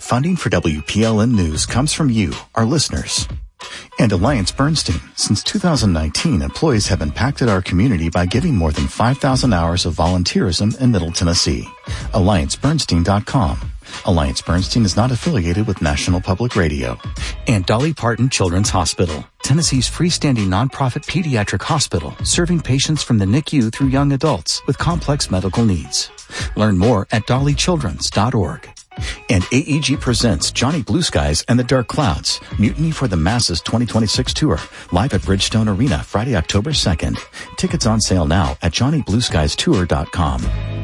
Funding for WPLN News comes from you, our listeners. And Alliance Bernstein. Since 2019, employees have impacted our community by giving more than 5,000 hours of volunteerism in Middle Tennessee. AllianceBernstein.com. Alliance Bernstein is not affiliated with National Public Radio. And Dolly Parton Children's Hospital, Tennessee's freestanding nonprofit pediatric hospital, serving patients from the NICU through young adults with complex medical needs. Learn more at dollychildrens.org. And AEG presents Johnny Blue Skies and the Dark Clouds, Mutiny for the Masses 2026 Tour, live at Bridgestone Arena Friday, October 2nd. Tickets on sale now at johnnyblueskiestour.com.